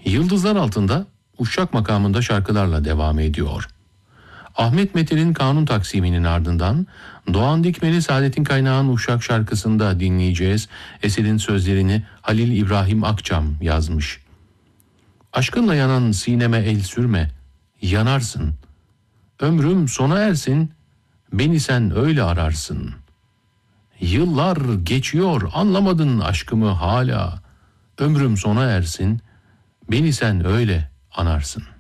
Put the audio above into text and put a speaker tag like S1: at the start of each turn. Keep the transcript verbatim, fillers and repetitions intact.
S1: Yıldızlar Altında Uşak makamında şarkılarla devam ediyor. Ahmet Metin'in kanun taksiminin ardından Doğan Dikmeli Saadettin Kaynağ'ın Uşak şarkısında dinleyeceğiz. Eserin sözlerini Halil İbrahim Akçam yazmış. Aşkınla yanan sineme el sürme, yanarsın. Ömrüm sona ersin, beni sen öyle ararsın. Yıllar geçiyor, anlamadın aşkımı hala. Ömrüm sona ersin, beni sen öyle anarsın.